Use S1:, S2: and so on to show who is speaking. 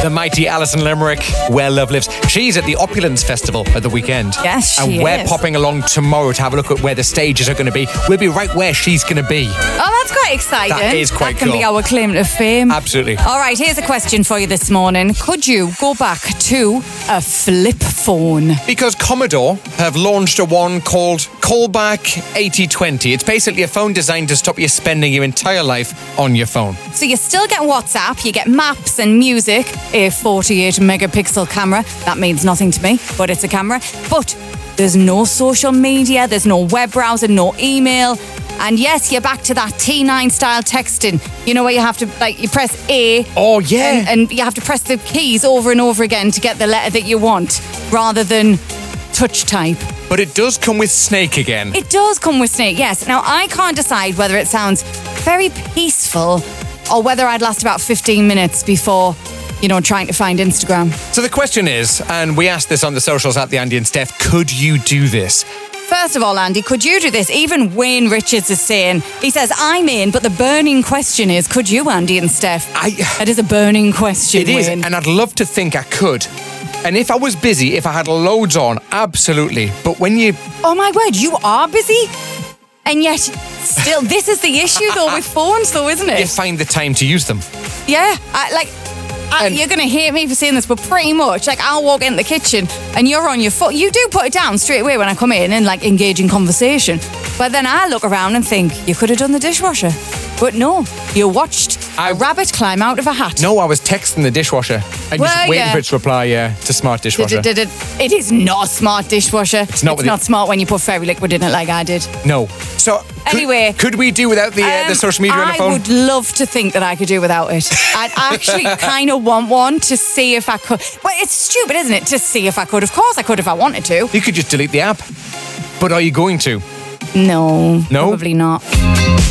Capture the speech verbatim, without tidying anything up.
S1: The mighty Alison Limerick, Where Love Lives. She's at the Opulence Festival at the weekend.
S2: Yes, she
S1: And we're
S2: is.
S1: popping along tomorrow to have a look at where the stages are going to be. We'll be right where she's going to be.
S2: Oh, that's quite exciting.
S1: That is quite
S2: That can
S1: cool.
S2: be our claim to fame.
S1: Absolutely.
S2: All right, here's a question for you this morning. Could you go back to a flip phone?
S1: Because Commodore have launched a one called Callback eighty twenty. It's basically a phone designed to stop you spending your entire life on your phone.
S2: So you still get WhatsApp, you get maps and music, a forty-eight megapixel camera. That means nothing to me, but it's a camera. But there's no social media, there's no web browser, no email. And yes, you're back to that T nine style texting. You know where you have to, like, you press A.
S1: Oh, yeah.
S2: And, and you have to press the keys over and over again to get the letter that you want, rather than touch type.
S1: But it does come with Snake again.
S2: It does come with Snake, yes. Now, I can't decide whether it sounds very peaceful or whether I'd last about fifteen minutes before, you know, trying to find Instagram.
S1: So the question is, and we asked this on the socials at the Andy and Steph, could you do this?
S2: First of all, Andy, could you do this? Even Wayne Richards is saying, he says, I'm in, but the burning question is, could you, Andy and Steph?
S1: I-
S2: That is a burning question,
S1: It is,
S2: Wayne.
S1: and I'd love to think I could. And if I was busy, if I had loads on, absolutely. But when you...
S2: Oh my word, you are busy? And yet, still, this is the issue, though, with phones, though, isn't it?
S1: You find the time to use them.
S2: Yeah, I, like, I,
S1: And-
S2: you're going to hate me for saying this, but pretty much, like, I'll walk in the kitchen and you're on your phone. You do put it down straight away when I come in and, like, engage in conversation. But then I look around and think, you could have done the dishwasher. But no, you watched
S1: I-
S2: a rabbit climb out of a hat.
S1: No, I was texting the dishwasher and
S2: Well,
S1: just waiting
S2: yeah.
S1: for it to reply uh, to smart
S2: Did
S1: dishwasher.
S2: it, did it, it is not a smart dishwasher. It's
S1: not
S2: not,
S1: with the-
S2: smart when you put fairy liquid in it like I did.
S1: No. So, could,
S2: Anyway.
S1: could we do without the, uh, the
S2: Um,
S1: social media on the
S2: I
S1: phone?
S2: would love to think that I could do without it. I'd actually kind of want one to see if I could. Well, it's stupid, isn't it? To see if I could. Of course I could if I wanted to.
S1: You could just delete the app. But are you going to?
S2: No,
S1: No?
S2: probably not.